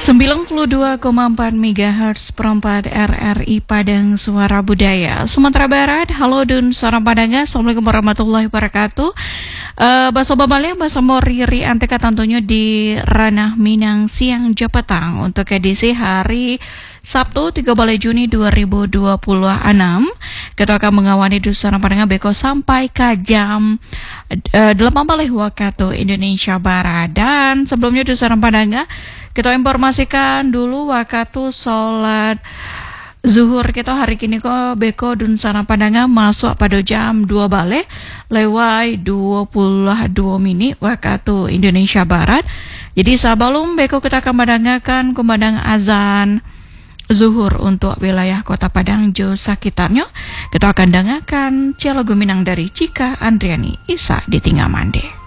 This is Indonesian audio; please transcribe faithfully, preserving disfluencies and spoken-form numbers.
sembilan puluh dua koma empat megahertz perempat R R I Padang Suara Budaya Sumatera Barat. Halo dun seorang Padanga, Assalamualaikum warahmatullahi wabarakatuh. uh, Baso Bamalya, Baso Moriri Anteka tentunya di ranah Minang siang Japetang untuk edisi hari Sabtu tiga belas Juni dua ribu dua puluh enam. Kita akan mengawani du seorang Padanga Beko sampai ke jam uh, delapan belas waktu Indonesia Barat. Dan sebelumnya du seorang Padanga, kita informasikan dulu waktu sholat zuhur kita hari kini kok Beko dun sana Padanga masuk pada jam dua balik lewat dua puluh dua menit waktu Indonesia Barat. Jadi sebelum Beko kita akan mendengarkan kumandang azan zuhur untuk wilayah Kota Padang jo sekitarnya. Kita akan dengarkan Cielo Guminang dari Cika Andriani Isa di Tinggamande.